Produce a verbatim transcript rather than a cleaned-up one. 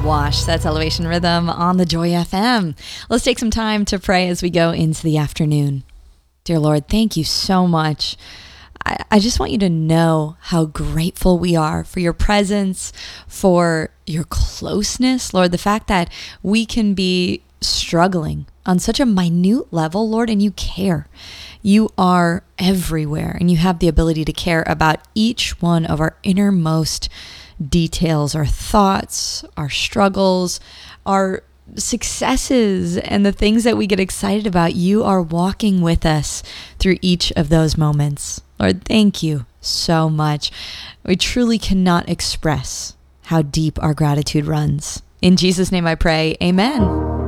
Wash. That's Elevation Rhythm on the Joy F M. Let's take some time to pray as we go into the afternoon. Dear Lord, thank you so much. I, I just want you to know how grateful we are for your presence, for your closeness, Lord, the fact that we can be struggling on such a minute level, Lord, and you care. You are everywhere, and you have the ability to care about each one of our innermost details, our thoughts, our struggles, our successes, and the things that we get excited about. You are walking with us through each of those moments. Lord, thank you so much. We truly cannot express how deep our gratitude runs. In Jesus' name I pray, amen.